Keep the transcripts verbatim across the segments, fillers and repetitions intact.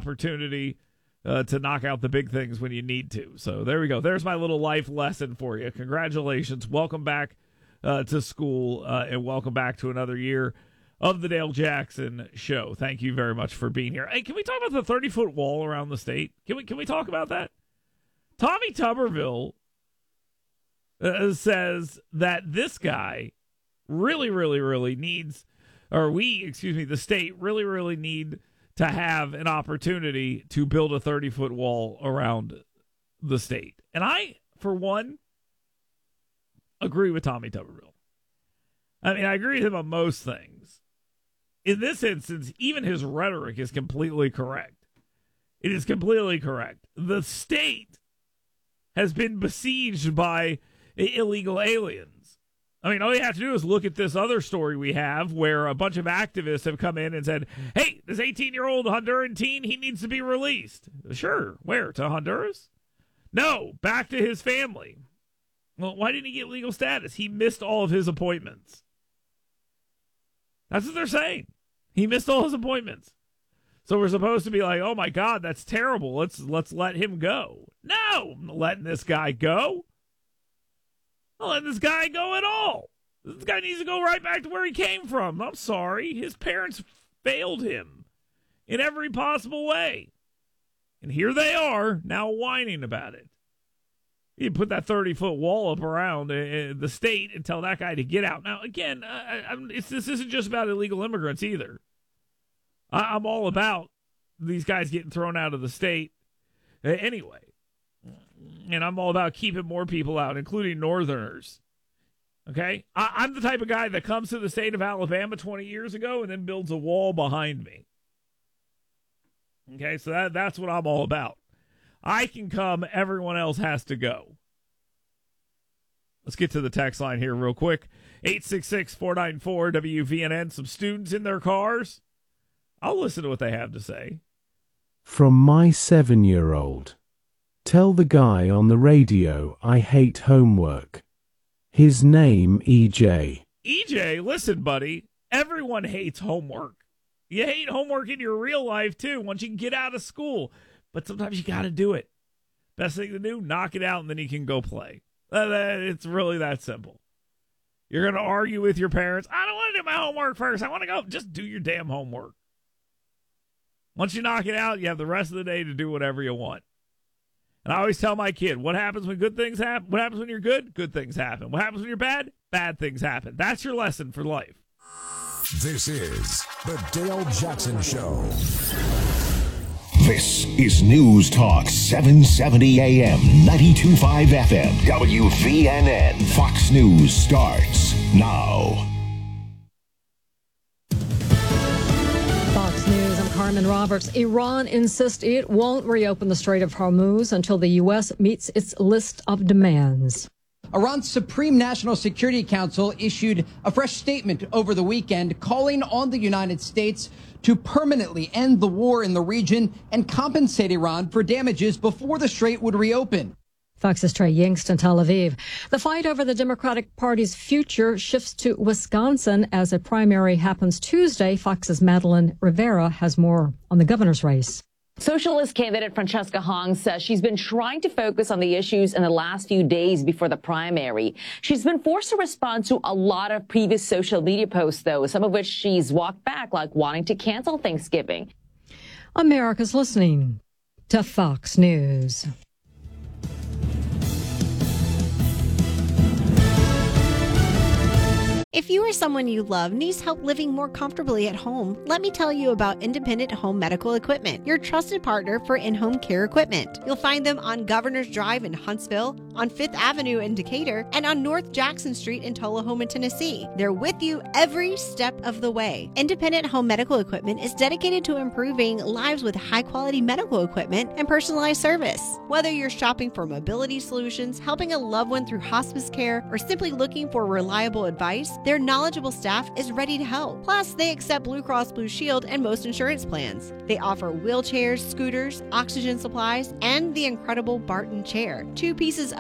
opportunity uh, to knock out the big things when you need to. So there we go. There's my little life lesson for you. Congratulations. Welcome back uh, to school, uh, and welcome back to another year of the Dale Jackson Show. Thank you very much for being here. Hey, can we talk about the thirty-foot wall around the state? Can we, can we talk about that? Tommy Tuberville uh, says that this guy really, really, really needs, or we, excuse me, the state really, really need to have an opportunity to build a thirty-foot wall around the state. And I, for one, agree with Tommy Tuberville. I mean, I agree with him on most things. In this instance, even his rhetoric is completely correct. It is completely correct. The state has been besieged by illegal aliens. I mean, all you have to do is look at this other story we have where a bunch of activists have come in and said, hey, this eighteen-year-old Honduran teen, he needs to be released. Sure. Where? To Honduras? No, back to his family. Well, why didn't he get legal status? He missed all of his appointments. That's what they're saying. He missed all his appointments. So we're supposed to be like, oh my God, that's terrible. Let's let's let him go. No, I'm not letting this guy go. I'm not letting this guy go at all. This guy needs to go right back to where he came from. I'm sorry. His parents failed him in every possible way. And here they are now whining about it. You put that thirty-foot wall up around uh, the state and tell that guy to get out. Now, again, uh, I'm, it's, this isn't just about illegal immigrants either. I, I'm all about these guys getting thrown out of the state uh, anyway. And I'm all about keeping more people out, including Northerners. Okay? I, I'm the type of guy that comes to the state of Alabama twenty years ago and then builds a wall behind me. Okay? So that, that's what I'm all about. I can come, everyone else has to go. Let's get to the text line here real quick. eight six six, four nine four, W V N N. Some students in their cars. I'll listen to what they have to say. From my seven-year-old. Tell the guy on the radio I hate homework. His name E J. E J, listen, buddy. Everyone hates homework. You hate homework in your real life, too, once you get out of school. But sometimes you got to do it. Best thing to do, knock it out, and then you can go play. It's really that simple. You're going to argue with your parents. I don't want to do my homework first. I want to go. Just do your damn homework. Once you knock it out, you have the rest of the day to do whatever you want. And I always tell my kid, what happens when good things happen? What happens when you're good? Good things happen. What happens when you're bad? Bad things happen. That's your lesson for life. This is the Dale Jackson Show. This is News Talk seven seventy A M, ninety-two point five F M, W V N N. Fox News starts now. Fox News, I'm Carmen Roberts. Iran insists it won't reopen the Strait of Hormuz until the U S meets its list of demands. Iran's Supreme National Security Council issued a fresh statement over the weekend calling on the United States to permanently end the war in the region and compensate Iran for damages before the strait would reopen. Fox's Trey Yingst in Tel Aviv. The fight over the Democratic Party's future shifts to Wisconsin as a primary happens Tuesday. Fox's Madeline Rivera has more on the governor's race. Socialist candidate Francesca Hong says she's been trying to focus on the issues in the last few days before the primary. She's been forced to respond to a lot of previous social media posts, though, some of which she's walked back, like wanting to cancel Thanksgiving. America's listening to Fox News. If you or someone you love needs help living more comfortably at home, let me tell you about Independent Home Medical Equipment, your trusted partner for in-home care equipment. You'll find them on Governor's Drive in Huntsville, on Fifth Avenue in Decatur, and on North Jackson Street in Tullahoma, Tennessee. They're with you every step of the way. Independent Home Medical Equipment is dedicated to improving lives with high-quality medical equipment and personalized service. Whether you're shopping for mobility solutions, helping a loved one through hospice care, or simply looking for reliable advice, their knowledgeable staff is ready to help. Plus, they accept Blue Cross Blue Shield and most insurance plans. They offer wheelchairs, scooters, oxygen supplies, and the incredible Barton chair, two pieces of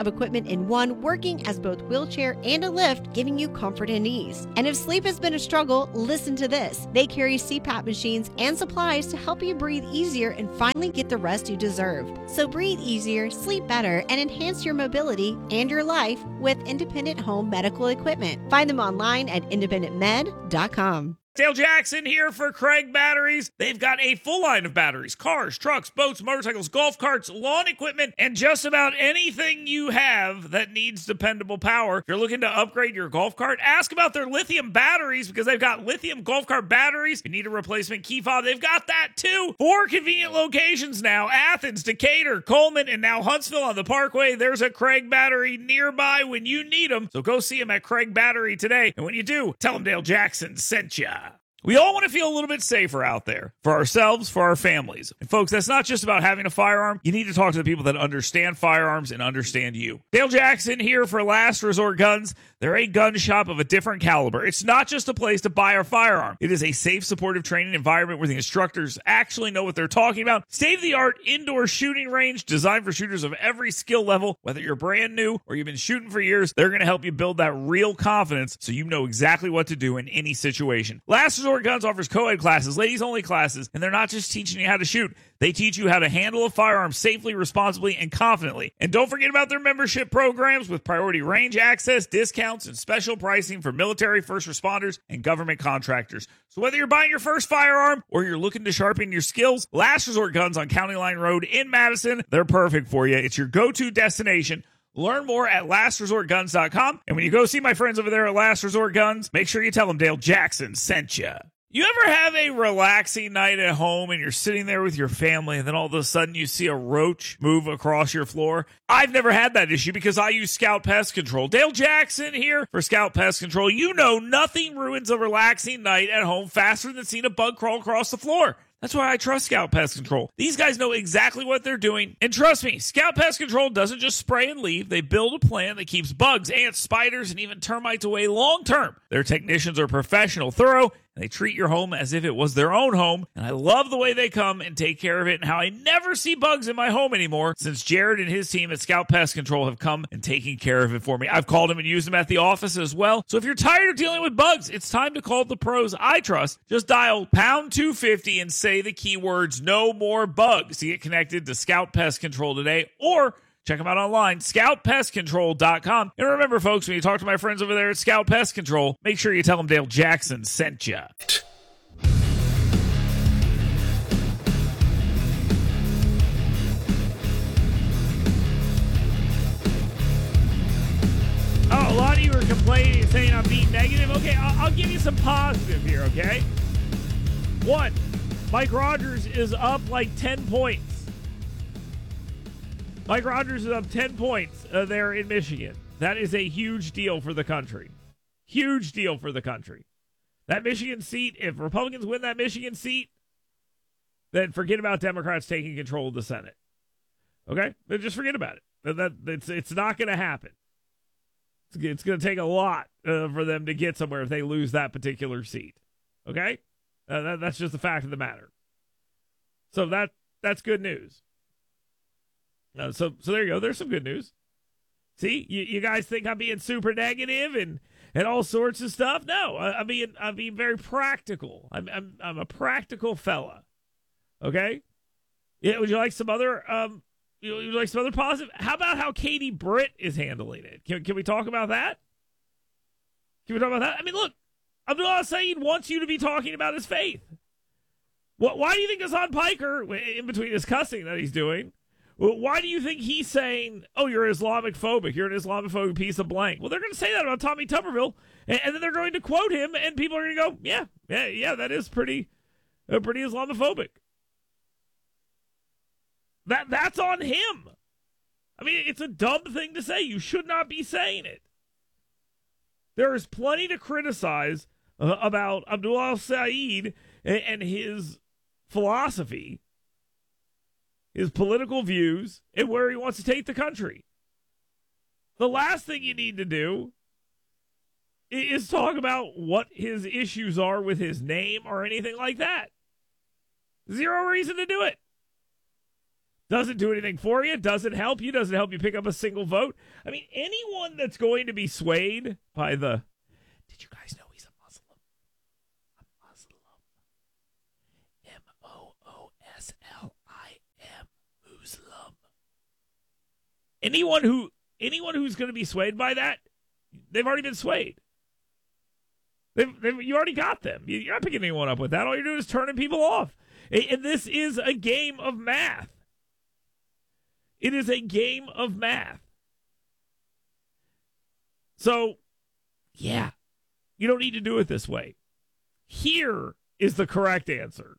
of equipment in one, working as both wheelchair and a lift, giving you comfort and ease. And if sleep has been a struggle, listen to this. They carry C PAP machines and supplies to help you breathe easier and finally get the rest you deserve. So breathe easier, sleep better, and enhance your mobility and your life with Independent Home Medical Equipment. Find them online at independent med dot com. Dale Jackson here for Craig Batteries. They've got a full line of batteries, cars, trucks, boats, motorcycles, golf carts, lawn equipment, and just about anything you have that needs dependable power. If you're looking to upgrade your golf cart, ask about their lithium batteries because they've got lithium golf cart batteries. If you need a replacement key fob, they've got that too. Four convenient locations now: Athens, Decatur, Coleman, and now Huntsville on the Parkway. There's a Craig Battery nearby when you need them. So go see them at Craig Battery today. And when you do, tell them Dale Jackson sent ya. We all want to feel a little bit safer out there for ourselves, for our families. And folks, that's not just about having a firearm. You need to talk to the people that understand firearms and understand you. Dale Jackson here for Last Resort Guns. They're a gun shop of a different caliber. It's not just a place to buy a firearm. It is a safe, supportive training environment where the instructors actually know what they're talking about. State-of-the-art indoor shooting range designed for shooters of every skill level. Whether you're brand new or you've been shooting for years, they're going to help you build that real confidence so you know exactly what to do in any situation. Last Resort Guns offers co-ed classes, ladies-only classes, and they're not just teaching you how to shoot. They teach you how to handle a firearm safely, responsibly, and confidently. And don't forget about their membership programs with priority range access, discounts, and special pricing for military, first responders, and government contractors. So whether you're buying your first firearm or you're looking to sharpen your skills, Last Resort Guns on County Line Road in Madison, they're perfect for you. It's your go-to destination. Learn more at last resort guns dot com. And when you go see my friends over there at Last Resort Guns, make sure you tell them Dale Jackson sent you. You ever have a relaxing night at home and you're sitting there with your family and then all of a sudden you see a roach move across your floor? I've never had that issue because I use Scout Pest Control. Dale Jackson here for Scout Pest Control. You know nothing ruins a relaxing night at home faster than seeing a bug crawl across the floor. That's why I trust Scout Pest Control. These guys know exactly what they're doing. And trust me, Scout Pest Control doesn't just spray and leave. They build a plan that keeps bugs, ants, spiders, and even termites away long term. Their technicians are professional, thorough, and they treat your home as if it was their own home. And I love the way they come and take care of it and how I never see bugs in my home anymore since Jared and his team at Scout Pest Control have come and taken care of it for me. I've called them and used them at the office as well. So if you're tired of dealing with bugs, it's time to call the pros I trust. Just dial pound two fifty and say the keywords no more bugs to get connected to Scout Pest Control today, or check them out online, scout pest control dot com. And remember, folks, when you talk to my friends over there at Scout Pest Control, make sure you tell them Dale Jackson sent you. Oh, a lot of you are complaining, saying I'm being negative. Okay, I'll, I'll give you some positive here, okay? One, Mike Rogers is up like ten points. Mike Rogers is up ten points uh, there in Michigan. That is a huge deal for the country. Huge deal for the country. That Michigan seat, if Republicans win that Michigan seat, then forget about Democrats taking control of the Senate. Okay? Then just forget about it. That, that, it's, it's not going to happen. It's, it's going to take a lot uh, for them to get somewhere if they lose that particular seat. Okay? Uh, that, that's just the fact of the matter. So that that's good news. Uh, so so there you go. There's some good news. See, you, you guys think I'm being super negative and, and all sorts of stuff? No, I, I'm being I'm being very practical. I'm I'm I'm a practical fella. Okay. Yeah. Would you like some other um? Would you like some other positive? How about how Katie Britt is handling it? Can can we talk about that? Can we talk about that? I mean, look. Abdullah Saeed wants you to be talking about his faith. What? Why do you think Hassan Piker, in between his cussing that he's doing, why do you think he's saying, oh, you're Islamic phobic, you're an Islamophobic piece of blank? Well, they're going to say that about Tommy Tuberville, and, and then they're going to quote him, and people are going to go, yeah, yeah, yeah, that is pretty, uh, pretty Islamophobic. That That's on him. I mean, it's a dumb thing to say. You should not be saying it. There is plenty to criticize uh, about Abdullah Saeed and, and his philosophy, his political views, and where he wants to take the country. The last thing you need to do is talk about what his issues are with his name or anything like that. Zero reason to do it. Doesn't do anything for you. Doesn't help you. Doesn't help you pick up a single vote. I mean, anyone that's going to be swayed by the, did you guys know he's a Muslim? A Muslim. M O O S L I M. Muslim. Anyone who, anyone who's going to be swayed by that, they've already been swayed. They've, they've, you already got them. You're not picking anyone up with that. All you're doing is turning people off. And this is a game of math. It is a game of math. So, yeah, you don't need to do it this way. Here is the correct answer.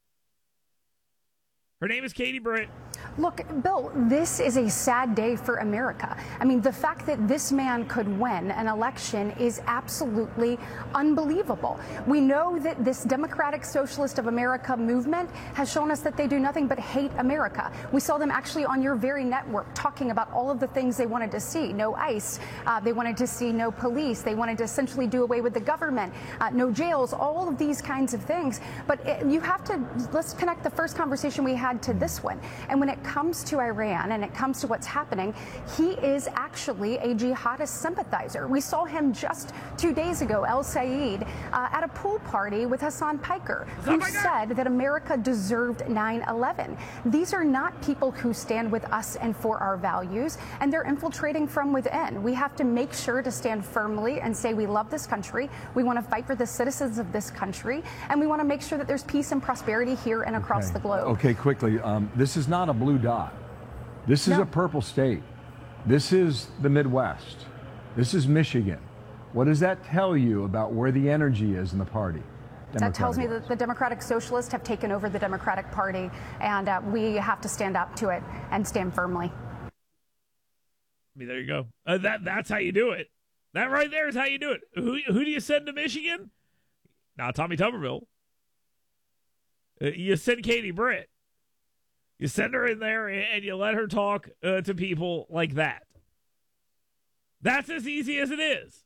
Her name is Katie Britt. Look, Bill, this is a sad day for America. I mean, the fact that this man could win an election is absolutely unbelievable. We know that this Democratic Socialist of America movement has shown us that they do nothing but hate America. We saw them actually on your very network talking about all of the things they wanted to see. No ICE. Uh, they wanted to see no police. They wanted to essentially do away with the government. Uh, no jails. All of these kinds of things. But it, you have to, let's connect the first conversation we had to this one. And when it comes to Iran and it comes to what's happening, he is actually a jihadist sympathizer. We saw him just two days ago, El Sayed, uh, at a pool party with Hassan Piker, who said that America deserved nine eleven. These are not people who stand with us and for our values, and they're infiltrating from within. We have to make sure to stand firmly and say we love this country, we want to fight for the citizens of this country, and we want to make sure that there's peace and prosperity here and across okay. the globe. Okay, quickly, um, this is not a blue dot. This is No. a purple state. This is the Midwest. This is Michigan. What does that tell you about where the energy is in the party? That tells me that the Democratic Socialists have taken over the Democratic Party, and uh, we have to stand up to it and stand firmly. I mean, there you go. Uh, that That's how you do it. That right there is how you do it. Who, who do you send to Michigan? Not Tommy Tuberville. Uh, you send Katie Britt. You send her in there and you let her talk uh, to people like that. That's as easy as it is.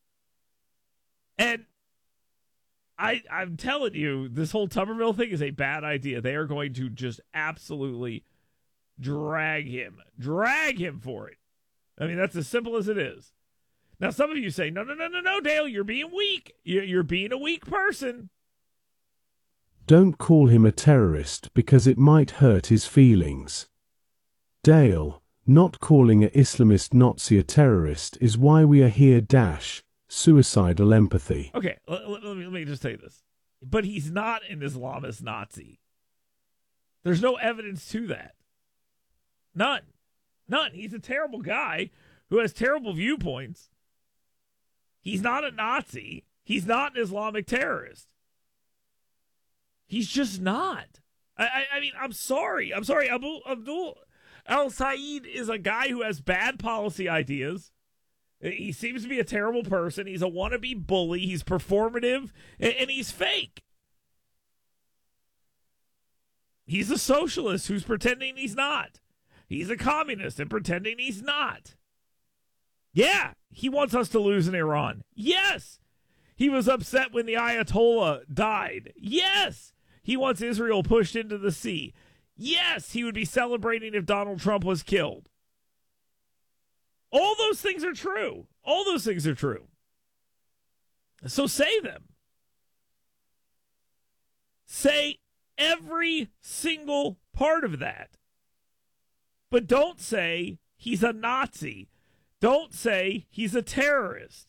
And I, I'm telling you, this whole Tuberville thing is a bad idea. They are going to just absolutely drag him. Drag him for it. I mean, that's as simple as it is. Now, some of you say, no, no, no, no, no, Dale, you're being weak. You're, you're being a weak person. Don't call him a terrorist because it might hurt his feelings. Dale, not calling a Islamist Nazi a terrorist is why we are here dash suicidal empathy. Okay, let, let, let, me, let me just say this. But he's not an Islamist Nazi. There's no evidence to that. None. None. He's a terrible guy who has terrible viewpoints. He's not a Nazi. He's not an Islamic terrorist. He's just not. I, I, I mean, I'm sorry. I'm sorry. Abu, Abdul El Sayed is a guy who has bad policy ideas. He seems to be a terrible person. He's a wannabe bully. He's performative, and, and he's fake. He's a socialist who's pretending he's not. He's a communist and pretending he's not. Yeah, he wants us to lose in Iran. Yes. He was upset when the Ayatollah died. Yes. He wants Israel pushed into the sea. Yes, he would be celebrating if Donald Trump was killed. All those things are true. All those things are true. So say them. Say every single part of that. But don't say he's a Nazi. Don't say he's a terrorist.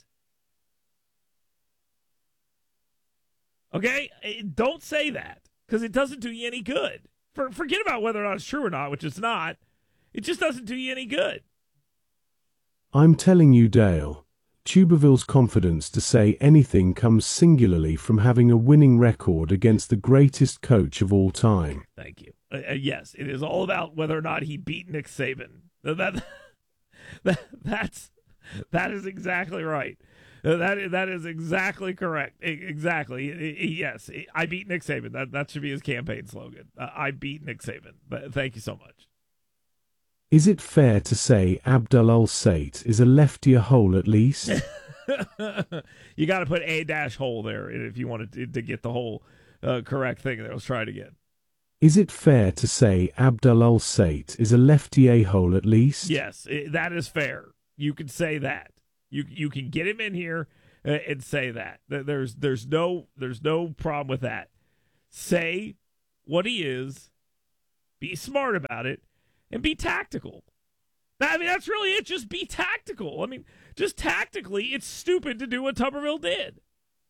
Okay? Don't say that, because it doesn't do you any good. For, forget about whether or not it's true or not, which it's not. It just doesn't do you any good. I'm telling you, Dale, Tuberville's confidence to say anything comes singularly from having a winning record against the greatest coach of all time. Thank you. Uh, uh, yes, it is all about whether or not he beat Nick Saban. Uh, that, that that's that is exactly right. Uh, that that is exactly correct. I, exactly. I, I, yes, I beat Nick Saban. That that should be his campaign slogan. Uh, I beat Nick Saban. But thank you so much. Is it fair to say Abdul al-Sayt is a leftier hole at least? You got to put a dash hole there if you wanted to, to get the whole uh, correct thing that I was trying to get. Is it fair to say Abdul al-Sait is a lefty a-hole at least? Yes, it, that is fair. You can say that. You you can get him in here uh, and say that. There's there's no there's no problem with that. Say what he is, be smart about it, and be tactical. I mean, that's really it. Just be tactical. I mean, just tactically, it's stupid to do what Tuberville did.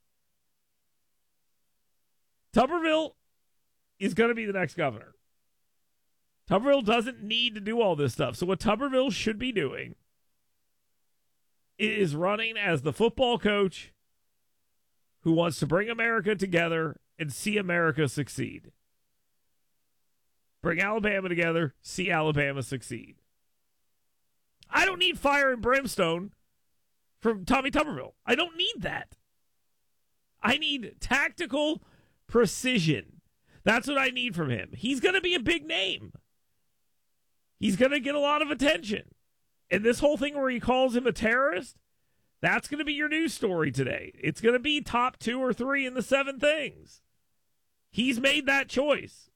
Tuberville is going to be the next governor. Tuberville doesn't need to do all this stuff. So what Tuberville should be doing is running as the football coach who wants to bring America together and see America succeed. Bring Alabama together, see Alabama succeed. I don't need fire and brimstone from Tommy Tuberville. I don't need that. I need tactical precision. That's what I need from him. He's going to be a big name. He's going to get a lot of attention. And this whole thing where he calls him a terrorist, that's going to be your news story today. It's going to be top two or three in the seven things. He's made that choice.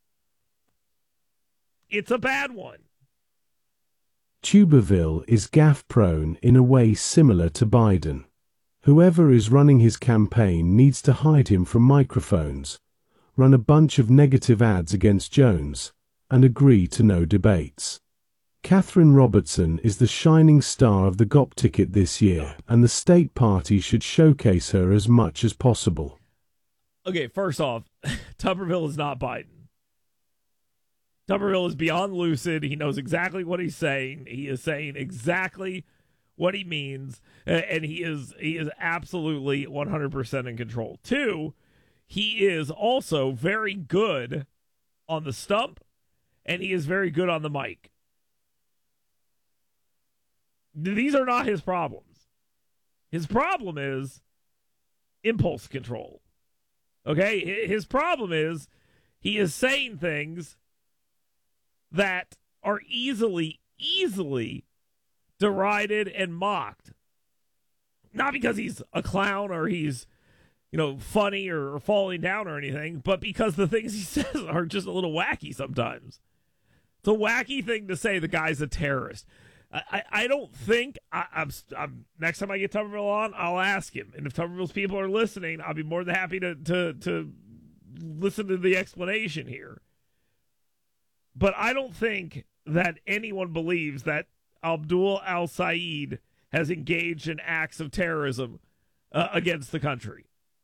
It's a bad one. Tuberville is gaffe-prone in a way similar to Biden. Whoever is running his campaign needs to hide him from microphones, run a bunch of negative ads against Jones, and agree to no debates. Catherine Robertson is the shining star of the G O P ticket this year, and the state party should showcase her as much as possible. Okay, first off, Tuberville is not Biden. Tuberville is beyond lucid. He knows exactly what he's saying. He is saying exactly what he means, and he is he is absolutely one hundred percent in control. Two, he is also very good on the stump, and he is very good on the mic. These are not his problems. His problem is impulse control. Okay? His problem is he is saying things that are easily, easily derided and mocked. Not because he's a clown or he's, you know, funny or, or falling down or anything, but because the things he says are just a little wacky sometimes. It's a wacky thing to say the guy's a terrorist. I, I, I don't think, I, I'm, I'm next time I get Tuberville on, I'll ask him. And if Tuberville's people are listening, I'll be more than happy to, to, to listen to the explanation here. But I don't think that anyone believes that Abdul al-Sait has engaged in acts of terrorism uh, against the country.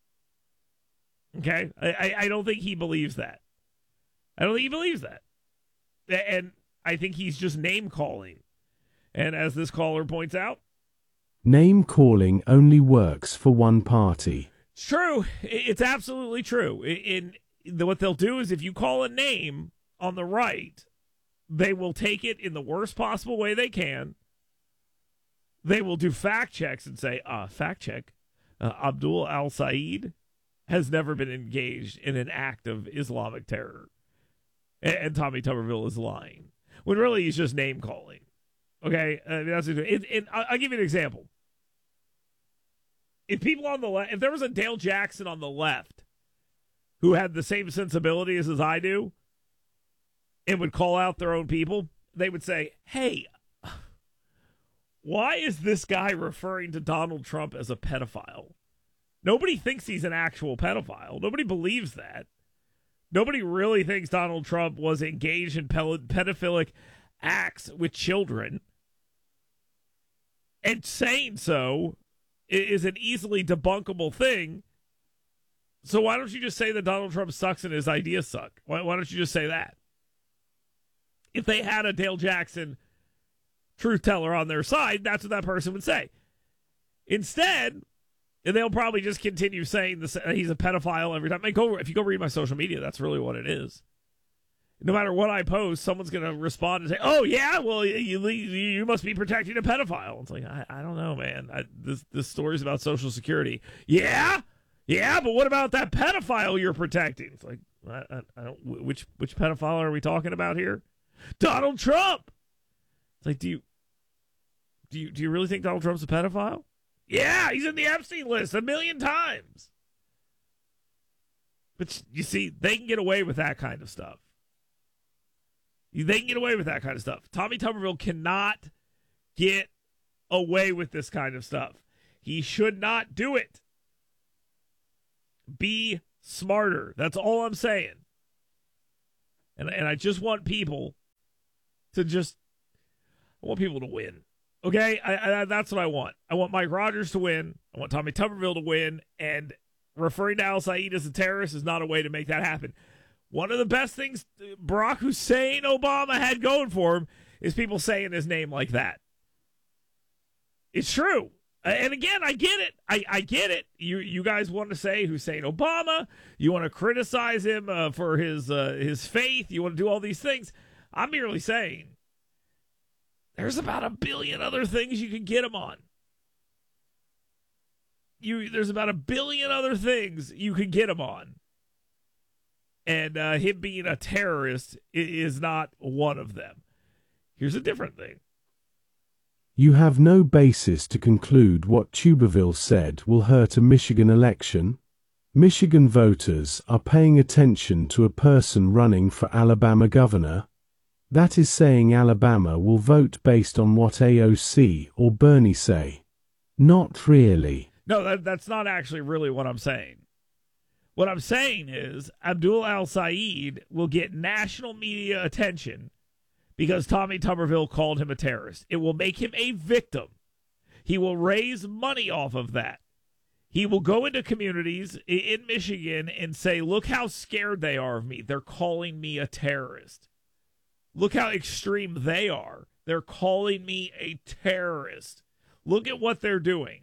Okay? I, I don't think he believes that. I don't think he believes that. And I think he's just name-calling. And as this caller points out, name-calling only works for one party. It's true. It's absolutely true. In, in what they'll do is if you call a name on the right, they will take it in the worst possible way they can. They will do fact checks and say, uh, fact check, uh, Abdul al-Sait has never been engaged in an act of Islamic terror. And, and Tommy Tuberville is lying. When really he's just name-calling. Okay? I mean, that's it, it, I'll give you an example. If people on the left, if there was a Dale Jackson on the left who had the same sensibilities as I do, and would call out their own people, they would say, hey, why is this guy referring to Donald Trump as a pedophile? Nobody thinks he's an actual pedophile. Nobody believes that. Nobody really thinks Donald Trump was engaged in pedophilic acts with children. And saying so is an easily debunkable thing. So why don't you just say that Donald Trump sucks and his ideas suck? Why, why don't you just say that? If they had a Dale Jackson truth teller on their side, that's what that person would say. Instead, they'll probably just continue saying this, he's a pedophile every time. I go, if you go read my social media, that's really what it is. No matter what I post, someone's going to respond and say, oh, yeah, well, you you must be protecting a pedophile. It's like, I, I don't know, man. I, this, this story's about Social Security. Yeah? Yeah, but what about that pedophile you're protecting? It's like, I, I, I don't, which, which pedophile are we talking about here? Donald Trump. It's like, do you, do you, do you really think Donald Trump's a pedophile? Yeah, he's in the Epstein list a million times. But you see, they can get away with that kind of stuff. They can get away with that kind of stuff. Tommy Tuberville cannot get away with this kind of stuff. He should not do it. Be smarter. That's all I'm saying. And, and I just want people to just, I want people to win. Okay? I, I, that's what I want. I want Mike Rogers to win. I want Tommy Tuberville to win. And referring to Al Saeed as a terrorist is not a way to make that happen. One of the best things Barack Hussein Obama had going for him is people saying his name like that. It's true. And again, I get it. I, I get it. You you guys want to say Hussein Obama. You want to criticize him uh, for his uh, his faith. You want to do all these things. I'm merely saying there's about a billion other things you can get him on. You There's about a billion other things you can get him on. And uh, him being a terrorist is not one of them. Here's a different thing. You have no basis to conclude what Tuberville said will hurt a Michigan election. Michigan voters are paying attention to a person running for Alabama governor. That is saying Alabama will vote based on what A O C or Bernie say. Not really. No, that, that's not actually really what I'm saying. What I'm saying is Abdul Al-Saeed will get national media attention because Tommy Tuberville called him a terrorist. It will make him a victim. He will raise money off of that. He will go into communities in Michigan and say, look how scared they are of me. They're calling me a terrorist. Look how extreme they are. They're calling me a terrorist. Look at what they're doing.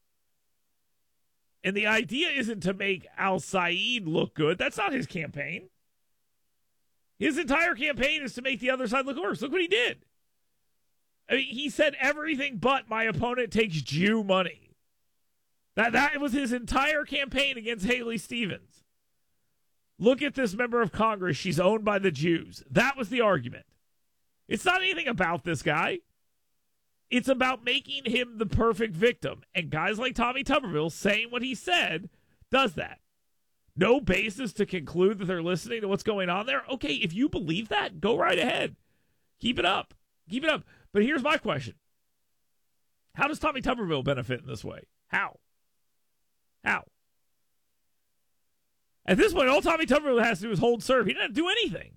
And the idea isn't to make Al-Saeed look good. That's not his campaign. His entire campaign is to make the other side look worse. Look what he did. I mean, he said everything but my opponent takes Jew money. That, that was his entire campaign against Haley Stevens. Look at this member of Congress. She's owned by the Jews. That was the argument. It's not anything about this guy. It's about making him the perfect victim. And guys like Tommy Tuberville saying what he said does that. No basis to conclude that they're listening to what's going on there. Okay, if you believe that, go right ahead. Keep it up. Keep it up. But here's my question. How does Tommy Tuberville benefit in this way? How? How? At this point, all Tommy Tuberville has to do is hold serve. He doesn't do anything.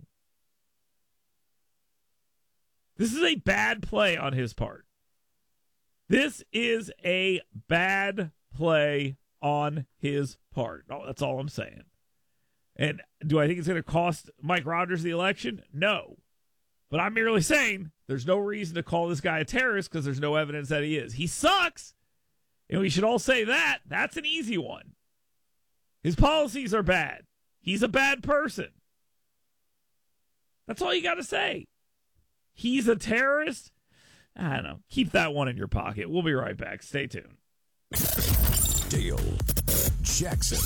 This is a bad play on his part. This is a bad play on his part. Oh, that's all I'm saying. And do I think it's going to cost Mike Rogers the election? No. But I'm merely saying there's no reason to call this guy a terrorist because there's no evidence that he is. He sucks. And we should all say that. That's an easy one. His policies are bad. He's a bad person. That's all you got to say. He's a terrorist? I don't know. Keep that one in your pocket. We'll be right back. Stay tuned. Dale Jackson.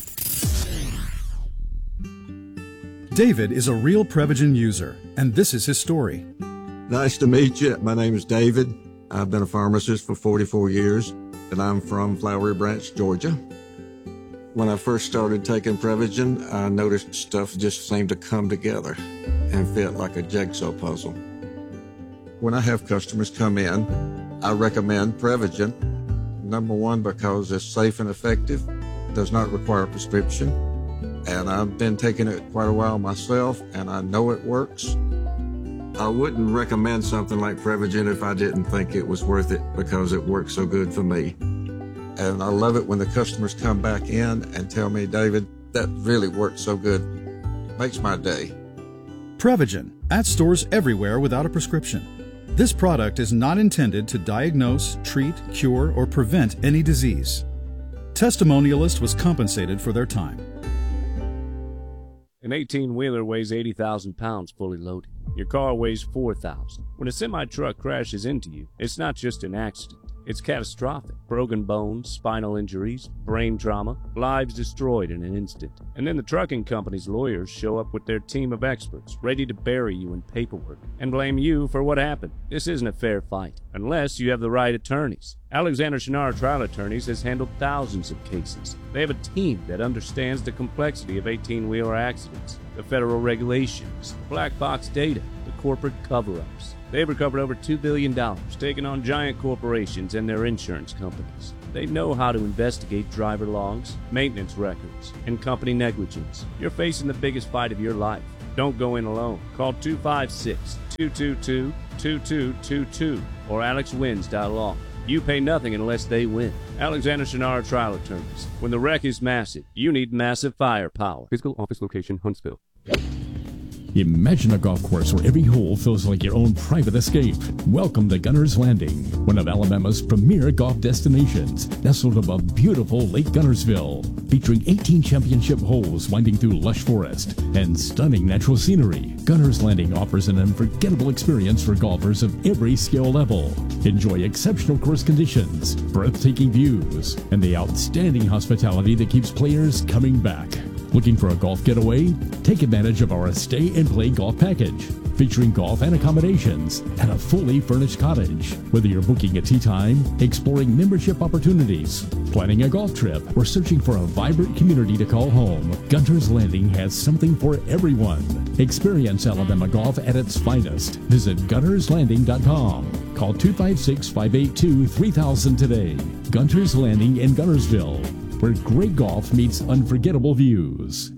David is a real Prevagen user, and this is his story. Nice to meet you. My name is David. I've been a pharmacist for forty-four years, and I'm from Flowery Branch, Georgia. When I first started taking Prevagen, I noticed stuff just seemed to come together and fit like a jigsaw puzzle. When I have customers come in, I recommend Prevagen. Number one, because it's safe and effective, does not require a prescription, and I've been taking it quite a while myself, and I know it works. I wouldn't recommend something like Prevagen if I didn't think it was worth it because it works so good for me. And I love it when the customers come back in and tell me, David, that really worked so good. It makes my day. Prevagen, at stores everywhere without a prescription. This product is not intended to diagnose, treat, cure, or prevent any disease. Testimonialist was compensated for their time. An eighteen-wheeler weighs eighty thousand pounds fully loaded. Your car weighs four thousand. When a semi-truck crashes into you, it's not just an accident. It's catastrophic. Broken bones, spinal injuries, brain trauma, lives destroyed in an instant. And then the trucking company's lawyers show up with their team of experts, ready to bury you in paperwork and blame you for what happened. This isn't a fair fight, unless you have the right attorneys. Alexander Shinar Trial Attorneys has handled thousands of cases. They have a team that understands the complexity of eighteen-wheeler accidents, the federal regulations, the black box data, the corporate cover-ups. They've recovered over two billion dollars, taking on giant corporations and their insurance companies. They know how to investigate driver logs, maintenance records, and company negligence. You're facing the biggest fight of your life. Don't go in alone. Call two five six, two two two, two two two two or alex wins dot law. You pay nothing unless they win. Alexander Shinar Trial Attorneys. When the wreck is massive, you need massive firepower. Physical office location, Huntsville. Imagine a golf course where every hole feels like your own private escape. Welcome to Gunner's Landing, one of Alabama's premier golf destinations, nestled above beautiful Lake Gunnersville, featuring eighteen championship holes winding through lush forest and stunning natural scenery. Gunner's Landing offers an unforgettable experience for golfers of every skill level. Enjoy exceptional course conditions, breathtaking views, and the outstanding hospitality that keeps players coming back. Looking for a golf getaway? Take advantage of our Stay and Play Golf Package, featuring golf and accommodations and a fully furnished cottage. Whether you're booking a tee time, exploring membership opportunities, planning a golf trip, or searching for a vibrant community to call home, Gunner's Landing has something for everyone. Experience Alabama golf at its finest. Visit gunners landing dot com. Call two five six, five eight two, three thousand today. Gunner's Landing in Gunnersville, where great golf meets unforgettable views.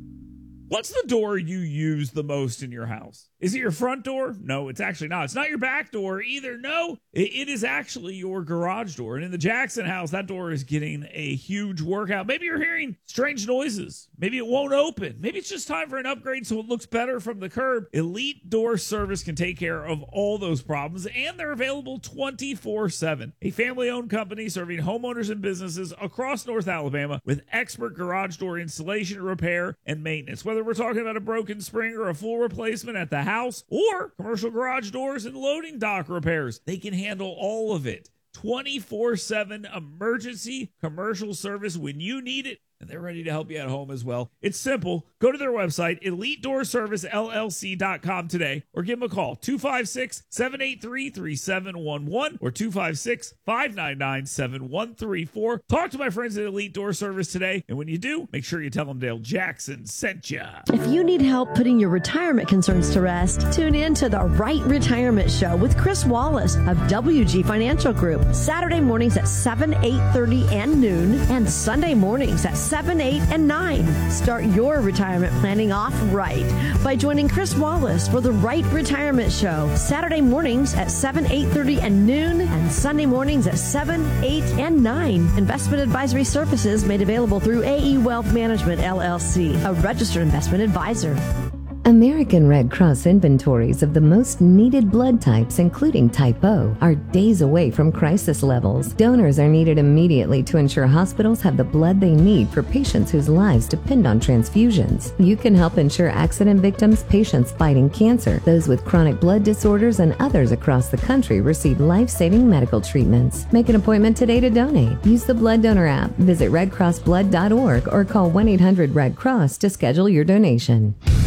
What's the door you use the most in your house? Is it your front door? No, it's actually not. It's not your back door either. No, it, it is actually your garage door. And in the Jackson house, that door is getting a huge workout. Maybe you're hearing strange noises. Maybe it won't open. Maybe it's just time for an upgrade so it looks better from the curb. Elite Door Service can take care of all those problems, and they're available twenty-four seven. A family-owned company serving homeowners and businesses across North Alabama with expert garage door installation, repair, and maintenance. Whether we're talking about a broken spring or a full replacement at the house or commercial garage doors and loading dock repairs, they can handle all of it. twenty-four seven emergency commercial service when you need it, and they're ready to help you at home as well. It's simple. Go to their website, elite door service l l c dot com today, or give them a call, two five six, seven eight three, three seven one one or two five six, five nine nine, seven one three four. Talk to my friends at Elite Door Service today, and when you do, make sure you tell them Dale Jackson sent you. If you need help putting your retirement concerns to rest, tune in to the Right Retirement Show with Chris Wallace of W G Financial Group, Saturday mornings at seven, eight thirty, and noon, and Sunday mornings at seven, eight, and nine. Start your retirement planning off right by joining Chris Wallace for the Right Retirement Show, Saturday mornings at seven, eight thirty, and noon, and Sunday mornings at seven, eight, and nine. Investment advisory services made available through A E Wealth Management, L L C, a registered investment advisor. American Red Cross inventories of the most needed blood types, including type O, are days away from crisis levels. Donors are needed immediately to ensure hospitals have the blood they need for patients whose lives depend on transfusions. You can help ensure accident victims, patients fighting cancer, those with chronic blood disorders, and others across the country receive life-saving medical treatments. Make an appointment today to donate. Use the Blood Donor app, visit red cross blood dot org, or call one eight hundred red cross to schedule your donation.